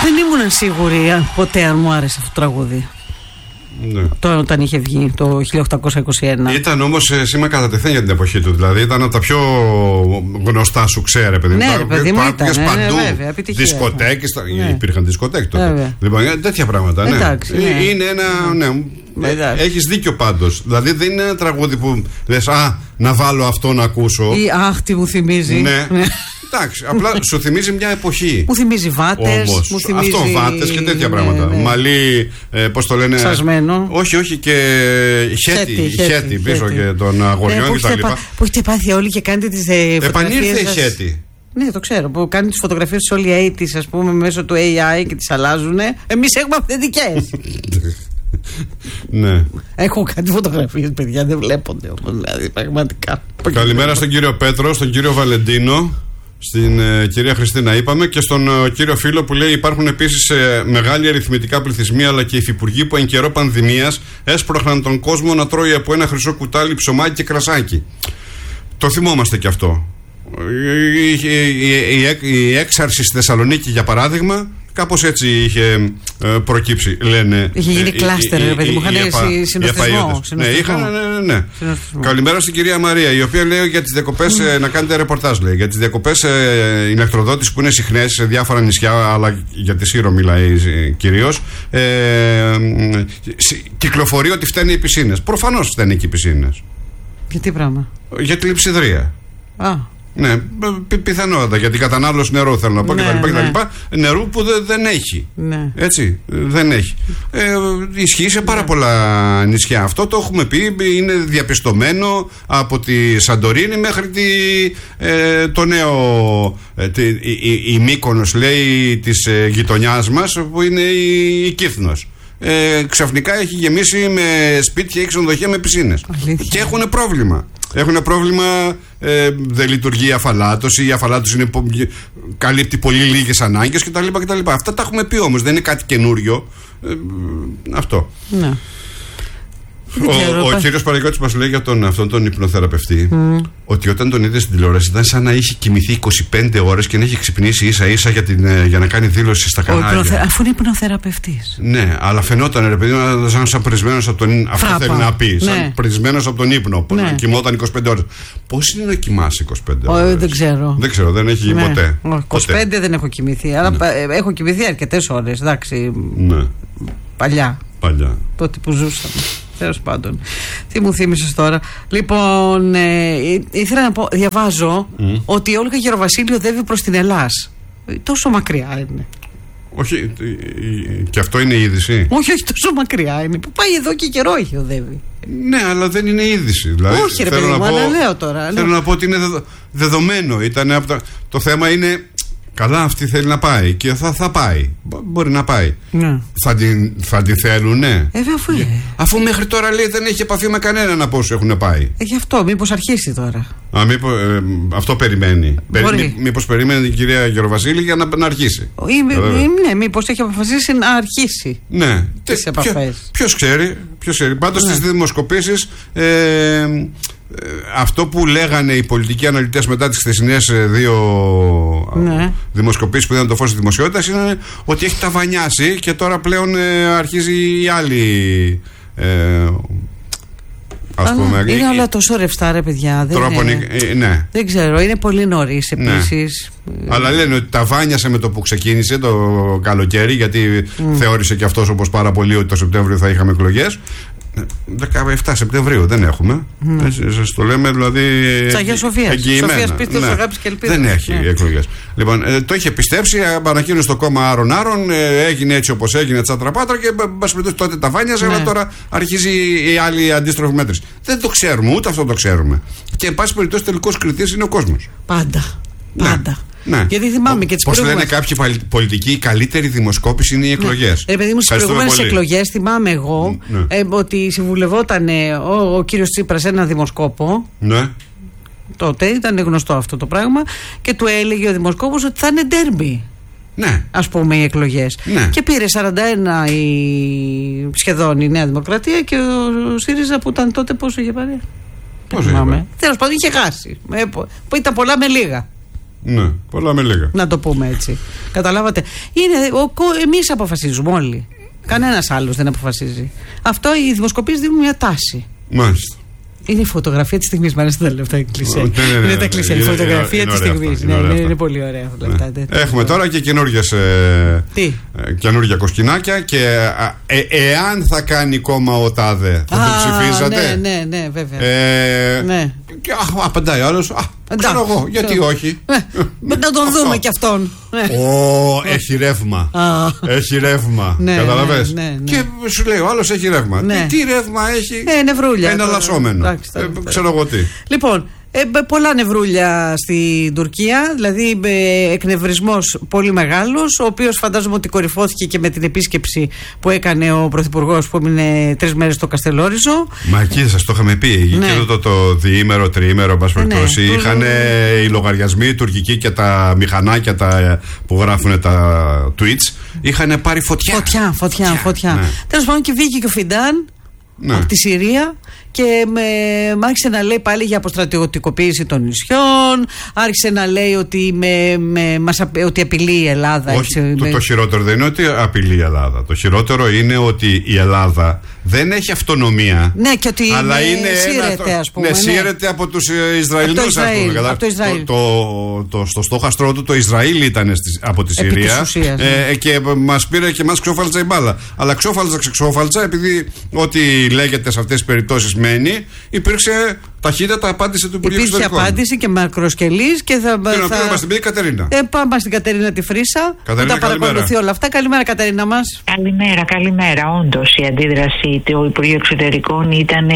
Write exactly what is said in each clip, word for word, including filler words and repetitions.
Δεν ήμουν σίγουρη αν ποτέ αν μου άρεσε αυτό το τραγούδι. Ναι. Το, όταν είχε βγει το χίλια οκτακόσια είκοσι ένα. Ήταν όμως σήμα κατά τεθέν για την εποχή του. Δηλαδή ήταν από τα πιο γνωστά σου ξέρε, παιδί μου. Ναι, ρε, παιδί μου, ήταν, παντού. Ναι, βέβαια, δισκοτέκες. Ναι. Υπήρχαν δισκοτέκες τότε. Λοιπόν, τέτοια πράγματα. Ναι. Εντάξει, ναι. Είναι ένα. Ναι, έχεις δίκιο πάντως. Δηλαδή δεν είναι ένα τραγούδι που λες α, να βάλω αυτό να ακούσω. Ή αχ, τι μου θυμίζει. Ναι. Εντάξει, απλά σου θυμίζει μια εποχή. Μου θυμίζει βάτες. Όμως, μου θυμίζει... αυτό, βάτες και τέτοια ναι, πράγματα. ναι. Μαλλί, ε, πώς το λένε. Σασμένο. Όχι, όχι, και χέτι, χέτι, χέτι πίσω χέτι. και των αγοριών ναι, κτλ. Που έχετε πάθει όλοι και κάνετε τις ε, φωτογραφίες. Επανήλθε η χέτι. Ναι, το ξέρω. Που κάνουν τις φωτογραφίες τους όλοι ογδόντα, ας πούμε, μέσω του έι άι και τις αλλάζουν. Εμείς έχουμε αυθεντικές. Ναι. Έχω κάτι φωτογραφίες, παιδιά, δεν βλέπονται όμως. Δηλαδή, πραγματικά. Καλημέρα στον κύριο Πέτρο, στον κύριο Βαλεντίνο, στην ε, κυρία Χριστίνα είπαμε και στον ε, κύριο φίλο που λέει υπάρχουν επίσης ε, μεγάλοι αριθμητικά πληθυσμοί αλλά και υφυπουργοί που εν καιρό πανδημίας έσπροχναν τον κόσμο να τρώει από ένα χρυσό κουτάλι ψωμάκι και κρασάκι. Το θυμόμαστε κι αυτό. Η, η, η, η έξαρση στη Θεσσαλονίκη για παράδειγμα κάπως έτσι είχε ε, προκύψει, λένε. Είχε γίνει κλάστερ, ρε παιδί μου, είχαν συνοστισμό. Ναι, είχαν, ναι, ναι. Καλημέρα στην κυρία Μαρία, η οποία λέει για τις διακοπές, ε, να κάνετε ρεπορτάζ, λέει. Για τις διακοπές ε, ηλεκτροδότης που είναι συχνές σε διάφορα νησιά, αλλά για τη Σύρο μιλάει ε, κυρίως. Ε, ε, κυκλοφορεί ότι φταίνουν οι πισίνες. Προφανώς φταίνουν και οι πισίνες. Για τι πράγμα? Για τη λειψιδρία. Α. Ναι, πι, πιθανότατα για την κατανάλωση νερού θέλω να πω, ναι, κτλ, ναι. κτλ. Νερού που δε, δεν έχει. Ναι. Έτσι, δεν έχει. Ε, ισχύει σε πάρα ναι. πολλά νησιά. Αυτό το έχουμε πει, είναι διαπιστωμένο από τη Σαντορίνη μέχρι τη, ε, το νέο ε, τη, η, η, η Μύκονος, λέει, της ε, γειτονιάς μας, που είναι η, η Κύθνος. Ε, ξαφνικά έχει γεμίσει με σπίτια ή ξενοδοχεία με πισίνες. Και έχουν πρόβλημα. Έχουν πρόβλημα, ε, δεν λειτουργεί η αφαλάτωση, η αφαλάτωση είναι, καλύπτει πολύ λίγες ανάγκες κτλ, κτλ. Αυτά τα έχουμε πει όμως, δεν είναι κάτι καινούριο. Ε, αυτό. Ναι. Ο, ο κύριος Παραγιώτης μας λέει για τον, αυτόν τον υπνοθεραπευτή mm. ότι όταν τον είδε στην τηλεόραση ήταν σαν να είχε κοιμηθεί είκοσι πέντε ώρες και να έχει ξυπνήσει ίσα ίσα για, την, για να κάνει δήλωση στα κανάλια. Υπνοθε... Αφού είναι υπνοθεραπευτής. Ναι, αλλά φαινόταν ρε παιδί μου σαν, σαν πρισμένος από τον. Αυτό θέλει να πει. Ναι. Σαν πρισμένος από τον ύπνο. Που ναι. κοιμόταν είκοσι πέντε ώρες. Πώς είναι να κοιμάσαι είκοσι πέντε ώρες? Δεν ξέρω. Δεν ξέρω, δεν έχει ναι. ποτέ. είκοσι πέντε ποτέ. Δεν έχω κοιμηθεί. Αλλά ναι. έχω κοιμηθεί αρκετές ώρες. Εντάξει. Ναι. Παλιά. Παλιά. Τότε που ζούσαμε. Τέλος πάντων. Τι μου θύμισες τώρα. Λοιπόν, ε, ήθελα να πω, διαβάζω mm. ότι η Όλγα Γεροβασίλη οδεύει προς την Ελλάς. Τόσο μακριά είναι. Όχι, και αυτό είναι είδηση. Όχι, όχι, τόσο μακριά είναι. Που πάει εδώ και καιρό έχει οδεύει. Ναι, αλλά δεν είναι είδηση. Δηλαδή, όχι, ρε παιδί μου, αλλά λέω τώρα. Θέλω λέω. να πω ότι είναι δεδο, δεδομένο. Ήταν από τα, το θέμα είναι. Καλά, αυτή θέλει να πάει και θα, θα πάει. Μπορεί να πάει. Ναι. Θα την, θα την θέλουν, ναι. Ε, αφού, ε. αφού μέχρι τώρα λέει δεν έχει επαφή με κανέναν από όσους έχουν πάει. Ε, γι' αυτό, μήπως αρχίσει τώρα. Α, μήπως, ε, αυτό περιμένει. Περι, μήπως περιμένει την κυρία Γεροβασίλη για να, να αρχίσει. Ή, ε, ναι, μήπως έχει αποφασίσει να αρχίσει. Ναι. Τις επαφές. Ποιος ξέρει, ποιος ξέρει. Πάντως ναι. στις δημοσκοπήσεις. Ε, αυτό που λέγανε οι πολιτικοί αναλυτές μετά τις χθεσινές δύο ναι. δημοσκοπήσεις που είδαν το φως της δημοσιότητας είναι ότι έχει ταβανιάσει και τώρα πλέον ε, αρχίζει η άλλη ε, ας πούμε, είναι η, όλα τόσο ρευστά ρε παιδιά δεν, είναι, ε, ναι. δεν ξέρω, είναι πολύ νωρίς επίσης ναι. Αλλά λένε ότι ταβάνιασε με το που ξεκίνησε το καλοκαίρι γιατί mm. θεώρησε και αυτός όπως πάρα πολύ ότι το Σεπτέμβριο θα είχαμε εκλογές. δεκαεπτά Σεπτεμβρίου δεν έχουμε. Mm. Έτσι, σας το λέμε δηλαδή. Τη Αγία Σοφία. Σοφία πίστης, ναι. αγάπης και ελπίδας. Δεν έχει ναι. εκλογές. Λοιπόν, ε, το είχε πιστέψει, ανακοίνωσε το κόμμα Άρον-Άρον, ε, έγινε έτσι όπως έγινε, τσάτρα-πάτρα και μπας περιπτώσει τότε τα βάνιαζε, ναι. αλλά τώρα αρχίζει η άλλη αντίστροφη μέτρηση. Δεν το ξέρουμε, ούτε αυτό το ξέρουμε. Και εν πάση περιπτώσει τελικός κριτής είναι ο κόσμος. Πάντα. Ναι. Πάντα. Ναι. Γιατί θυμάμαι και τις Πώς προηγούμενες. λένε κάποιοι πολιτικοί, η καλύτερη δημοσκόπηση είναι οι εκλογές. Ναι. Ε, παιδί μου, στις προηγούμενες εκλογές θυμάμαι εγώ ναι. ε, ότι συμβουλευόταν ο, ο κύριος Τσίπρας ένα δημοσκόπο. Ναι. Τότε ήταν γνωστό αυτό το πράγμα και του έλεγε ο δημοσκόπος ότι θα είναι ντέρμπι. Ναι. Ας πούμε οι εκλογές. Ναι. Και πήρε σαράντα ένα η, σχεδόν η Νέα Δημοκρατία και ο ΣΥΡΙΖΑ που ήταν τότε πόσο είχε πάρει. Πόσο είχε πάρει. Τέλος πάντων είχε χάσει. Που ήταν πολλά με λίγα. Ναι, πολλά με λίγα. Να το πούμε έτσι. Καταλάβατε. Εμείς αποφασίζουμε όλοι. Κανένας άλλος δεν αποφασίζει. Αυτό οι δημοσκοπήσεις δίνουν μια τάση. Μάλιστα. Είναι η φωτογραφία της στιγμής. Μ' αρέσει τα λεπτά κλισέ. Είναι τα κλισέ. Η φωτογραφία της στιγμής. Είναι πολύ ωραία. Έχουμε τώρα και καινούργια κοσκινάκια. Και εάν θα κάνει κόμμα ο τάδε, θα το ψηφίζατε? Ναι, ναι, βέβαια. Και απαντάει άλλος. Ξέρω εγώ, γιατί όχι. Να τον δούμε κι αυτόν. Ω, έχει ρεύμα. Έχει ρεύμα. Καταλαβες. Και σου λέει ο άλλος έχει ρεύμα. Τι ρεύμα έχει? Νευρούλια. Ένα λασσόμενο. Ξέρω εγώ τι. Λοιπόν, Ε, πολλά νευρούλια στην Τουρκία, δηλαδή ε, εκνευρισμός πολύ μεγάλος, ο οποίος φαντάζομαι ότι κορυφώθηκε και με την επίσκεψη που έκανε ο Πρωθυπουργός που έμεινε τρεις μέρες στο Καστελόριζο. Μα εκεί σας το είχαμε πει, ναι. Και το, το διήμερο, τριήμερο, εν πάση περιπτώσει, ναι. Είχαν οι λογαριασμοί τουρκικοί και τα μηχανάκια τα, που γράφουν τα tweets, είχαν πάρει φωτιά. Φωτιά, φωτιά, φωτιά. φωτιά. Ναι. Τέλος πάντων και βγήκε και ο Φιντάν, ναι. Από τη Συρία. Και με, με άρχισε να λέει πάλι για αποστρατιωτικοποίηση των νησιών. Άρχισε να λέει ότι, με, με, μας, ότι απειλεί η Ελλάδα. Όχι, έτσι, το, με... το χειρότερο δεν είναι ότι απειλεί η Ελλάδα. Το χειρότερο είναι ότι η Ελλάδα δεν έχει αυτονομία. Ναι, και ότι αλλά είναι, είναι σύρεται, ας πούμε. Ναι, σύρεται ναι. από τους Ισραηλινούς. Από το Ισραήλ. Πούμε, από το Ισραήλ. Το, το, το, στο στόχαστρό του το Ισραήλ ήταν στις, από τη Συρία. Ουσίας, ναι. ε, και μας πήρε και μας ξόφαλτσα η μπάλα. Αλλά ξόφαλτσα, ξόφαλτσα, επειδή ό,τι λέγεται σε αυτές τις περιπτώσεις μένει. Υπήρξε ταχύτατα απάντηση του Υπουργείου Εξωτερικών. Υπήρχε απάντηση και μακροσκελής και θα. Και να θα... μας την πει η Κατερίνα. Ε, πάμε στην Κατερίνα τη Φρίσα. Κατερίνα, που τα παρακολουθεί όλα αυτά. Καλημέρα, Κατερίνα μας. Καλημέρα, καλημέρα. Όντως η αντίδραση του Υπουργείου Εξωτερικών ήταν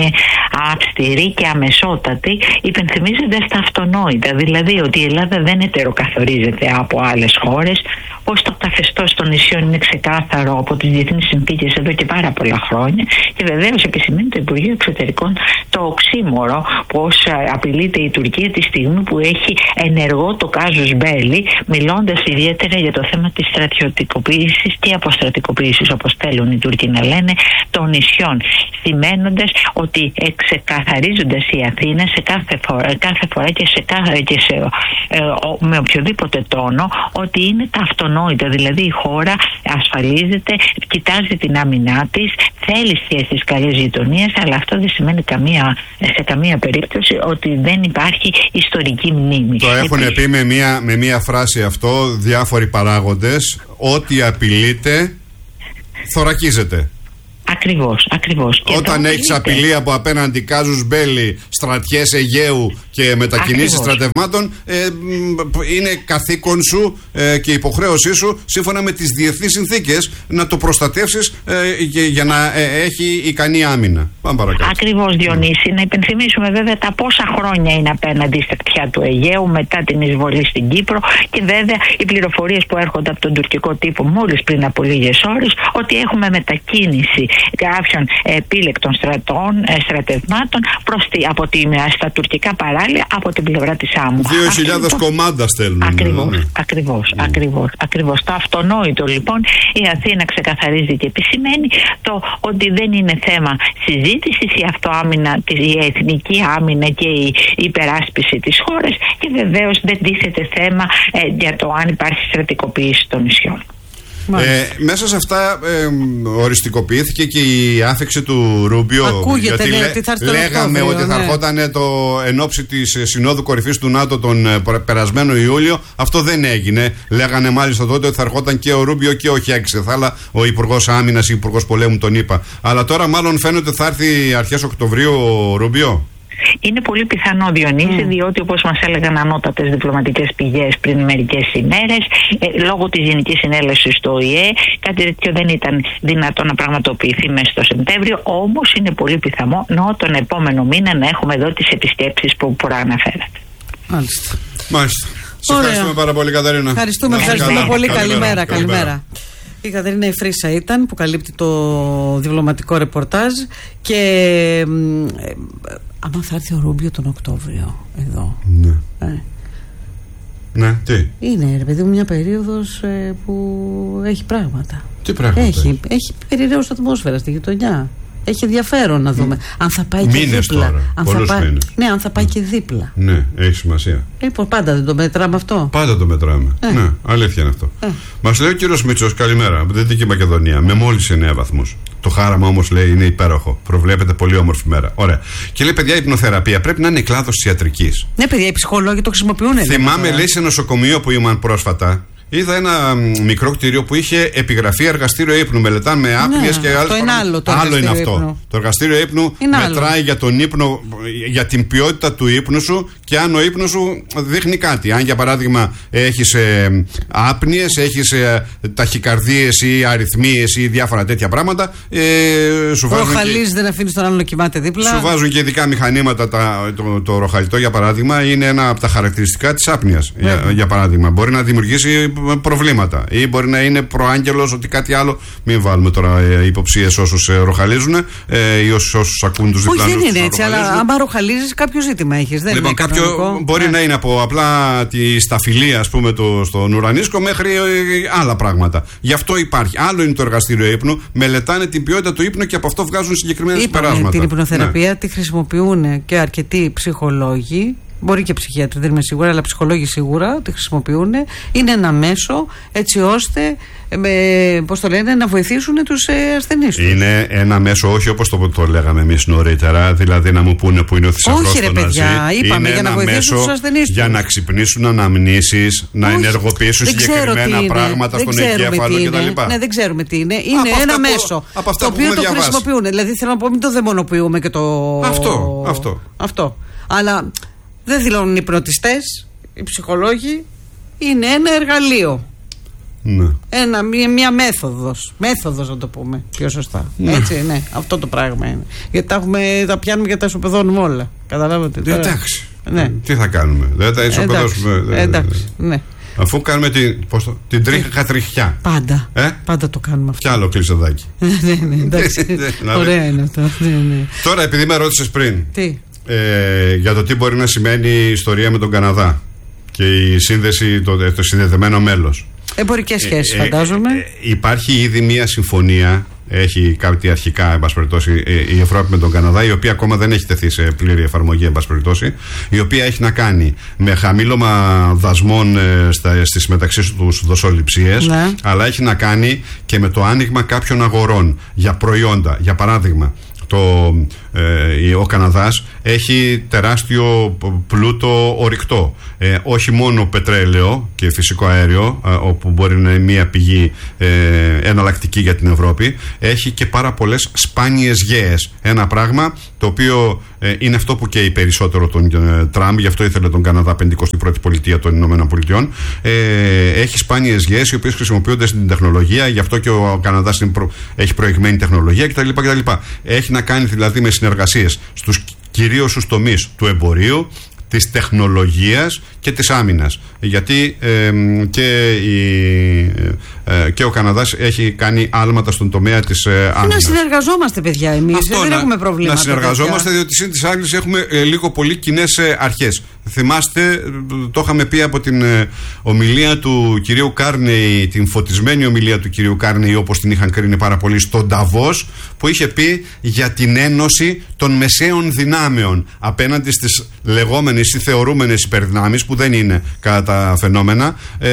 αυστηρή και αμεσότατη, υπενθυμίζοντας τα αυτονόητα. Δηλαδή ότι η Ελλάδα δεν ετεροκαθορίζεται από άλλες χώρες, πως το καθεστώς των νησιών είναι ξεκάθαρο από τις διεθνείς συνθήκες εδώ και πάρα πολλά χρόνια. Και βεβαίως επισημαίνει το Υπουργείο Εξωτερικών το οξύμορο πως απειλείται η Τουρκία τη στιγμή που έχει ενεργό το κάζους μπέλι, μιλώντας ιδιαίτερα για το θέμα της στρατιωτικοποίησης και αποστρατικοποίησης, όπως θέλουν οι Τούρκοι να λένε, των νησιών. Σημαίνοντας ότι ξεκαθαρίζοντας η Αθήνα σε κάθε φορά, κάθε φορά και, σε κάθε, και σε, ε, ο, με οποιοδήποτε τόνο ότι είναι τα αυτονόητα. Δηλαδή η χώρα ασφαλίζεται, κοιτάζει την άμυνά της, θέλει σχέσεις καλής γειτονίας, αλλά αυτό δεν σημαίνει καμία, σε καμία περίπτωση ότι δεν υπάρχει ιστορική μνήμη. Το έχουν υπάρχει... πει με μία, με μία φράση αυτό διάφοροι παράγοντες, ότι απειλείται θωρακίζεται. Ακριβώς, ακριβώς. Όταν έχεις απειλή από απέναντι κάζους μπέλι, στρατιές Αιγαίου και μετακινήσεις στρατευμάτων, ε, είναι καθήκον σου ε, και υποχρέωσή σου σύμφωνα με τις διεθνείς συνθήκες να το προστατεύσεις ε, για, για να ε, έχει ικανή άμυνα. Πάμε παρακάτω. Ακριβώς, Διονύση. Mm. Να υπενθυμίσουμε βέβαια τα πόσα χρόνια είναι απέναντι στα κτιά του Αιγαίου μετά την εισβολή στην Κύπρο και βέβαια οι πληροφορίες που έρχονται από τον τουρκικό τύπο μόλις πριν από λίγες ώρες ότι έχουμε μετακίνηση κάποιων επίλεκτων στρατών, στρατευμάτων προς τη, από τη, στα τουρκικά παράλια από την πλευρά της άμμου. Δύο χιλιάδες κομμάντα στέλνουν. Ακριβώς, ναι. ακριβώς, mm. ακριβώς, ακριβώς. Το αυτονόητο λοιπόν η Αθήνα ξεκαθαρίζει και επισημαίνει το ότι δεν είναι θέμα συζήτησης η αυτοάμυνα, η εθνική άμυνα και η υπεράσπιση της χώρας και βεβαίως δεν τίθεται θέμα ε, για το αν υπάρχει στρατικοποίηση των νησιών. Ε, μέσα σε αυτά ε, οριστικοποιήθηκε και η άφηξη του Ρούμπιο. Ακούγεται, γιατί ναι, λέ, ότι θα έρθει λέγαμε το ότι θα ναι. ερχόταν το εν ώψη της Συνόδου Κορυφής του ΝΑΤΟ τον περασμένο Ιούλιο. Αυτό δεν έγινε. Λέγανε μάλιστα τότε ότι θα ερχόταν και ο Ρούμπιο και ο Χιάξεθάλα, ο Υπουργός Άμυνας ή Υπουργός Πολέμου, τον είπα. Αλλά τώρα μάλλον φαίνεται ότι θα έρθει αρχές Οκτωβρίου ο Ρούμπιο. Είναι πολύ πιθανό, Διονύση, mm. διότι όπως μας έλεγαν ανώτατες διπλωματικές πηγές πριν μερικές ημέρες, ε, λόγω της Γενικής Συνέλευσης του Ο Η Ε, κάτι τέτοιο δεν ήταν δυνατό να πραγματοποιηθεί μέσα στο Σεπτέμβριο, όμως είναι πολύ πιθανό τον επόμενο μήνα να έχουμε εδώ τις επισκέψεις που προαναφέρατε. Μάλιστα. Μάλιστα. Σε ευχαριστούμε πάρα πολύ, Κατερίνα. Ευχαριστούμε, ευχαριστούμε καλά. πολύ. Καλημέρα, καλημέρα. καλημέρα. Η Κατερίνα η Φρίσα ήταν που καλύπτει το διπλωματικό ρεπορτάζ και ε, άμα θα έρθει ο Ρούμπιο τον Οκτώβριο εδώ. Ναι. Ε. Ναι, τι. Είναι ρε παιδί μου μια περίοδος ε, που έχει πράγματα. Τι πράγματα. Έχει, έχει περιραίωση ατμόσφαιρα στη γειτονιά. Έχει ενδιαφέρον να δούμε. Αν θα πάει και μήνες δίπλα. Τώρα, αν πολλούς θα πάει, μήνες. ναι, αν θα πάει και δίπλα. Ναι, έχει σημασία. Λοιπόν, πάντα δεν το μετράμε αυτό. Πάντα το μετράμε. Ε. Ναι, αλήθεια είναι αυτό. Ε. Μας λέει ο κύριος Μίτσος, καλημέρα, από την Δυτική Μακεδονία, με μόλις εννέα βαθμούς. Το χάραμα όμως λέει είναι υπέροχο. Προβλέπεται πολύ όμορφη μέρα. Ωραία. Και λέει, παιδιά, η υπνοθεραπεία πρέπει να είναι κλάδος της ιατρικής. Ναι, παιδιά, οι ψυχολόγοι το χρησιμοποιούν. Θυμάμαι, λέει, σε νοσοκομείο που ήμουν πρόσφατα. Είδα ένα μικρό κτίριο που είχε επιγραφή εργαστήριο ύπνου. Μελετάνε με άπνοιες ναι, και άλλες. Αυτό είναι άλλο. Το άλλο είναι αυτό. Ύπνου. Το εργαστήριο ύπνου είναι μετράει άλλο. για τον ύπνο, για την ποιότητα του ύπνου σου και αν ο ύπνος σου δείχνει κάτι. Αν για παράδειγμα έχεις ε, άπνοιες, έχεις ε, ταχυκαρδίες ή αριθμίες ή διάφορα τέτοια πράγματα. Ε, σου βάζουν. Ροχαλίζεις, και, δεν αφήνεις τον άλλο να κοιμάται δίπλα. Σου βάζουν και ειδικά μηχανήματα. Τα, το, το ροχαλιτό για παράδειγμα είναι ένα από τα χαρακτηριστικά της άπνοιας. Για, για παράδειγμα, μπορεί να δημιουργήσει προβλήματα. Ή μπορεί να είναι προάγγελος ότι κάτι άλλο. Μην βάλουμε τώρα ε, υποψίες όσους ε, ροχαλίζουν ε, ή όσους, όσους ακούν τους διπλανούς. Όχι, δεν είναι έτσι, αλλά άμα ροχαλίζεις, κάποιο ζήτημα έχεις. Δεν λοιπόν, είναι κάποιο κανονικό. μπορεί ε. να είναι από απλά τη σταφυλία, ας πούμε, το, στον ουρανίσκο μέχρι ε, άλλα πράγματα. Γι' αυτό υπάρχει. Άλλο είναι το εργαστήριο ύπνου. Μελετάνε την ποιότητα του ύπνου και από αυτό βγάζουν συγκεκριμένα συμπεράσματα. Την υπνοθεραπεία ναι. τη χρησιμοποιούν και αρκετοί ψυχολόγοι. Μπορεί και ψυχίατροι, δεν είμαι σίγουρα, αλλά ψυχολόγοι σίγουρα τη χρησιμοποιούν. Είναι ένα μέσο έτσι ώστε με, πώς το λένε, να βοηθήσουν τους ε, ασθενείς τους. Είναι ένα μέσο, όχι όπως το, το λέγαμε εμείς νωρίτερα, δηλαδή να μου πούνε που είναι ο θησαυρός. Όχι, ρε παιδιά, είπαμε είναι για να βοηθήσουν τους ασθενείς τους. Για να ξυπνήσουν αναμνήσεις, να όχι, ενεργοποιήσουν συγκεκριμένα πράγματα στον εγκέφαλο κτλ. Ναι, δεν ξέρουμε τι είναι. Είναι από ένα μέσο που, το οποίο το χρησιμοποιούν. Δηλαδή θέλω να πω, μην το δαιμονοποιούμε και το. Αυτό. αυτό. αυτό. Αλλά. Δεν δηλώνουν οι υπνοτιστές, οι ψυχολόγοι. Είναι ένα εργαλείο. Ναι. Ένα, μια, μια μέθοδος. Μέθοδος να το πούμε πιο σωστά. Ναι. Έτσι, ναι. Αυτό το πράγμα είναι. Γιατί τα, έχουμε, τα πιάνουμε και τα ισοπεδώνουμε όλα. Καταλάβατε. Εντάξει. Ναι. Τι θα κάνουμε. Δεν τα ισοπεδώσουμε. Εντάξει. Ναι. Αφού κάνουμε την, πώς το, την τρίχα τριχιά. Πάντα. Ε? Πάντα το κάνουμε αυτό. Κι άλλο κλεισοδάκι. Ναι, ναι, εντάξει. Ωραία είναι αυτό. Ναι, ναι. Τώρα, επειδή με ρώτησες πριν. Τι. Ε, για το τι μπορεί να σημαίνει η ιστορία με τον Καναδά και η σύνδεση, το, το συνδεδεμένο μέλος. Εμπορικές σχέσεις, ε, φαντάζομαι. Ε, ε, υπάρχει ήδη μια συμφωνία, έχει κάτι αρχικά, εν πάση περιπτώσει, η Ευρώπη με τον Καναδά, η οποία ακόμα δεν έχει τεθεί σε πλήρη εφαρμογή, εν πάση περιπτώσει, η οποία έχει να κάνει με χαμήλωμα δασμών ε, στις μεταξύ τους δοσοληψίες, ναι. Αλλά έχει να κάνει και με το άνοιγμα κάποιων αγορών για προϊόντα. Για παράδειγμα, Το, ε, ο Καναδάς έχει τεράστιο πλούτο ορυκτό. Ε, όχι μόνο πετρέλαιο και φυσικό αέριο, ε, όπου μπορεί να είναι μια πηγή ε, εναλλακτική για την Ευρώπη. Έχει και πάρα πολλές σπάνιες γέες. Ένα πράγμα το οποίο ε, είναι αυτό που καίει περισσότερο τον ε, Τραμπ, γι' αυτό ήθελε τον Καναδά πενηκοστή πρώτη πολιτεία των Ηνωμένων Πολιτειών. Ε, έχει σπάνιες γέες οι οποίες χρησιμοποιούνται στην τεχνολογία, γι' αυτό και ο Καναδάς είναι προ, έχει προηγμένη τεχνολογία κτλ. κτλ. Έχει να κάνει δηλαδή με συνεργασίες στους κυρίως στους τομείς του εμπορίου, της τεχνολογίας και της άμυνας. Γιατί ε, και, η, ε, και ο Καναδάς έχει κάνει άλματα στον τομέα της ε, άμυνας. Να συνεργαζόμαστε, παιδιά, εμείς. Αυτό, δεν να, έχουμε προβλήματα. Να συνεργαζόμαστε, παιδιά. Διότι σύν της άλλης έχουμε ε, λίγο πολύ κοινές ε, αρχές. Θυμάστε, το είχαμε πει από την ε, ομιλία του κυρίου Κάρνεϊ, την φωτισμένη ομιλία του κυρίου Κάρνεϊ, όπως την είχαν κρίνει πάρα πολύ στον Νταβός, που είχε πει για την ένωση των μεσαίων δυνάμεων απέναντι στις λεγόμενες ή θεωρούμενες υπερδυνάμεις, που δεν είναι κατά τα φαινόμενα. Ε,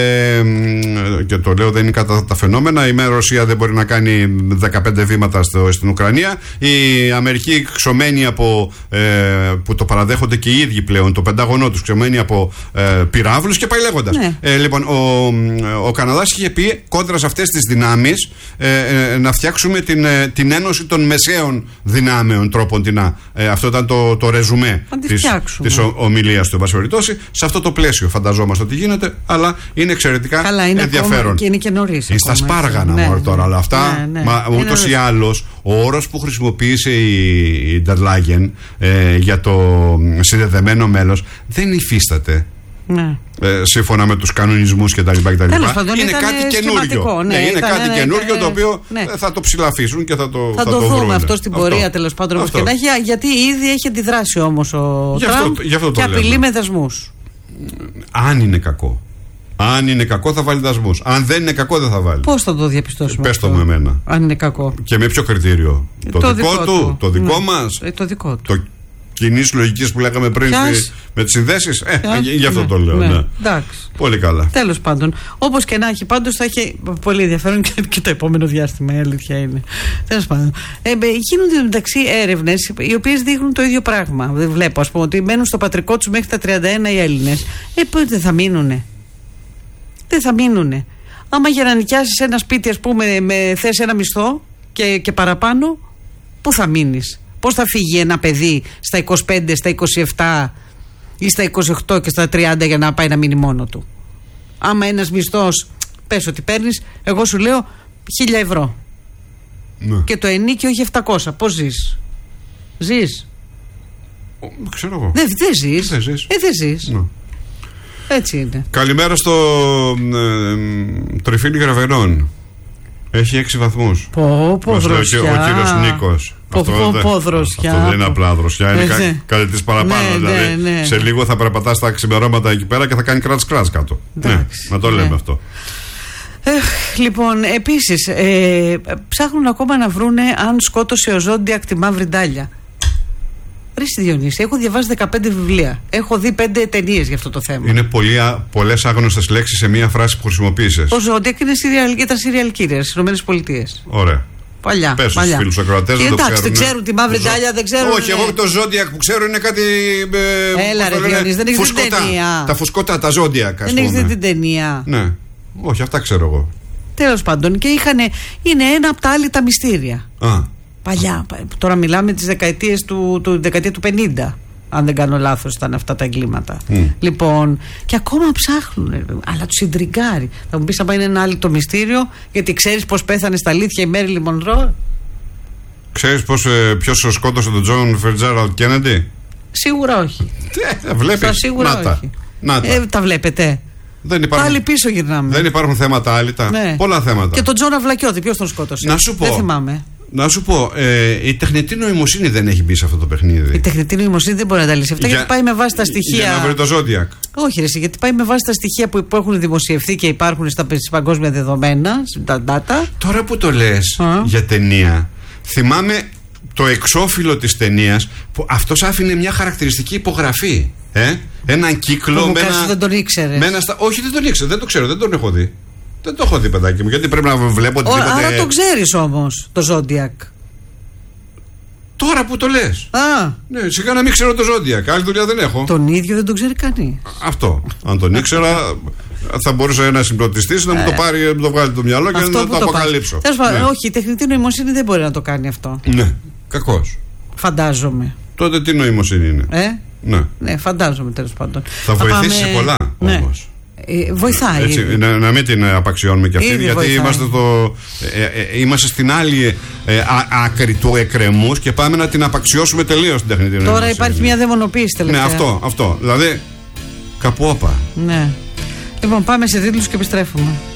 και το λέω δεν είναι κατά τα φαινόμενα. Η Ρωσία δεν μπορεί να κάνει δεκαπέντε βήματα στο, στην Ουκρανία. Η Αμερική ξωμένη από, ε, που το παραδέχονται και οι ίδιοι πλέον, το Πεντάγωνό τους ξωμένη από ε, πυράβλους και πάει λέγοντας. Ναι. Ε, λοιπόν, ο, ο Καναδάς είχε πει κόντρα σε αυτές τις δυνάμεις ε, ε, να φτιάξουμε την, ε, την ένωση των μεσαίων δυνάμεων τρόπον τεινά. Ε, αυτό ήταν το, το ρεζουμέ της, της ομιλίας του, εν πάση περιπτώσει. Σε αυτό το πλαίσιο φανταζόμαστε ότι γίνεται, αλλά είναι εξαιρετικά καλά, είναι ενδιαφέρον. Και είναι και νωρίς. Είναι στα σπάργανα ναι, μόνο τώρα, ναι, αλλά αυτά ναι, ναι. ούτως ή άλλως ο όρος που χρησιμοποίησε η Ντερ Λάγεν ε, για το συνδεδεμένο μέλος δεν υφίσταται. Ναι. Ε, σύμφωνα με τους κανονισμούς και τα λοιπά και τα λοιπά. Πάντων, είναι κάτι καινούριο. Ναι, ναι, είναι ήταν, κάτι ναι, καινούριο ναι, το οποίο ναι. θα το ψηλαφίσουν και θα το Θα, θα το, το δούμε βρουν. Αυτό στην πορεία τέλος πάντων. Και να έχει, γιατί ήδη έχει αντιδράσει όμως ο Τραμπ και απειλεί με δεσμούς. Αν είναι κακό. Αν είναι κακό, θα βάλει δασμούς. Αν δεν είναι κακό, δεν θα βάλει. Πώς θα το διαπιστώσουμε? Πες το με εμένα. Αν είναι κακό. Και με ποιο κριτήριο? Ε, το, το δικό, δικό του, του, το δικό ναι. μας. Ε, το δικό του. Το κοινή λογική που λέγαμε πριν στη, με τις συνδέσεις. Ε, Ποιας? γι' αυτό ναι, το λέω. Ναι. Ναι. Εντάξει. Πολύ καλά. Τέλος πάντων. Όπως και να έχει, πάντως θα έχει πολύ ενδιαφέρον και, και το επόμενο διάστημα. Η αλήθεια είναι. Τέλος πάντων. Ε, γίνονται μεταξύ έρευνες οι οποίες δείχνουν το ίδιο πράγμα. Δεν βλέπω, ας πούμε, ότι μένουν στο πατρικό τους μέχρι τα τριάντα ένα οι Έλληνες. Ε, πότε δεν θα μείνουνε. Δεν θα μείνουνε. Άμα για να νοικιάσεις ένα σπίτι, ας πούμε, με θες ένα μισθό και, και παραπάνω, πού θα μείνεις? Πώς θα φύγει ένα παιδί στα είκοσι πέντε, στα είκοσι επτά ή στα είκοσι οκτώ και στα τριάντα για να πάει να μείνει μόνο του? Άμα ένας μισθός, πες ότι παίρνεις, εγώ σου λέω χίλια ευρώ. Ναι. Και το ενίκιο έχει επτακόσια. Πώς ζεις? Ζεις? Ξέρω εγώ. Δεν δε ζεις. Δεν ζεις. Ε, δεν ζεις. Ναι. Έτσι είναι. Καλημέρα στο ε, Τριφύλι Γραβενών. Έχει έξι βαθμούς. Πω, πω, δροσιά. Ο, ο κύριος Νίκος. Πω, αυτό, πω, πω, δροσιά. Αυτό δεν είναι απλά δροσιά, είναι κα, κάτι της παραπάνω. Ναι, δηλαδή, ναι, ναι. Σε λίγο θα περπατάς στα ξημερώματα εκεί πέρα και θα κάνει κράτς κράτς κάτω. Ναι, να το λέμε ναι. αυτό. Εχ, λοιπόν, επίσης, ε, ψάχνουν ακόμα να βρούνε αν σκότωσε ο Ζόντιακ τη μαύρη ντάλια. Ρε Διονύση, έχω διαβάσει δεκαπέντε βιβλία. Έχω δει πέντε ταινίες για αυτό το θέμα. Είναι πολλές άγνωστες λέξεις σε μία φράση που χρησιμοποίησες. Ο Ζόντιακ είναι serial, ήταν serial killer στις ΗΠΑ. Ωραία. Παλιά. Πες στους φίλους ακροατές, δεν το ξέρουν. Εντάξει, δεν ξέρουν τη μαύρη ντάλια, δεν ξέρουν. Όχι, εγώ το Ζόντιακ που ξέρω είναι κάτι. Ε, Έλα, ρε Διονύση, δεν έχεις την ταινία. Τα φουσκωτά, τα Ζόντιακ. Δεν έχεις την ταινία. Ναι. Όχι, αυτά ξέρω εγώ. Τέλος πάντων, και είχαν. Είναι ένα από τα άλλη τα μυστήρια. Α. Παλιά. Τώρα μιλάμε τις δεκαετίες του, του, δεκαετία του πενήντα. Αν δεν κάνω λάθος, ήταν αυτά τα εγκλήματα. Mm. Λοιπόν, και ακόμα ψάχνουν, αλλά τους συντριγκάρει. Θα μου πεις, άμα είναι ένα άλλο το μυστήριο, γιατί ξέρεις πώς πέθανε στα αλήθεια η Μέριλιν Μονρό. Ξέρεις πώς, ε, ποιος σκότωσε τον Τζον Φιτζέραλντ Κέννεντι? Σίγουρα όχι. Ε, βλέπεις. Σίγουρα να όχι. Να τα. Ε, τα βλέπετε. Δεν υπάρχουν, πάλι πίσω γυρνάμε. Δεν υπάρχουν θέματα άλυτα. Ναι. Πολλά θέματα. Και τον Τζον Αυλακιώτη, ποιος τον σκότωσε? Να σου πω. Δεν θυμάμαι. Να σου πω, ε, η τεχνητή νοημοσύνη δεν έχει μπει σε αυτό το παιχνίδι. Η τεχνητή νοημοσύνη δεν μπορεί να τα λύσει αυτά, για, γιατί πάει με βάση τα στοιχεία. Για να βρει το Ζόντιακ. Όχι, ρε, γιατί πάει με βάση τα στοιχεία που, που έχουν δημοσιευθεί και υπάρχουν στα παγκόσμια δεδομένα, στα data. Τώρα που το λες Α. για ταινία, θυμάμαι το εξώφυλλο της ταινίας που αυτός άφηνε μια χαρακτηριστική υπογραφή. Ε? Έναν κύκλο με ένα. Δεν τον ήξερε. Στα... Όχι, δεν τον ήξερε, δεν το ξέρω, δεν τον έχω δει. Δεν το έχω δει, παιδάκι μου, γιατί πρέπει να βλέπω οτιδήποτε. Άρα το ξέρεις όμως το Ζόντιακ. Τώρα που το λες. Α. Ναι, σιγά να μην ξέρω το Ζόντιακ. Άλλη δουλειά δεν έχω. Τον ίδιο δεν τον ξέρει κανείς. Αυτό. Αν τον ήξερα, θα μπορούσε ένα συμπληρωτιστής να μου το πάρει, να μου το βγάλει το μυαλό και αυτό να το, το αποκαλύψω. Τέλος πάντων, ναι. Όχι, η τεχνητή νοημοσύνη δεν μπορεί να το κάνει αυτό. Ναι, κακώς. Φαντάζομαι. Τότε τι νοημοσύνη είναι? Ε? Ναι. Ναι, φαντάζομαι τέλος πάντων. Θα, θα βοηθήσει πάμε... πολλά ναι. όμως. Ε, βοηθάει. Έτσι, να, να μην την απαξιώνουμε κι αυτή, ήδη γιατί είμαστε, το, ε, ε, είμαστε στην άλλη ε, α, άκρη του εκκρεμούς και πάμε να την απαξιώσουμε τελείως την τεχνητή νοημοσύνη. Τώρα υπάρχει μια δαιμονοποίηση τελευταία. Ναι, αυτό, αυτό. Δηλαδή, κάπου όπα. Ναι. Λοιπόν, πάμε σε τίτλους και επιστρέφουμε.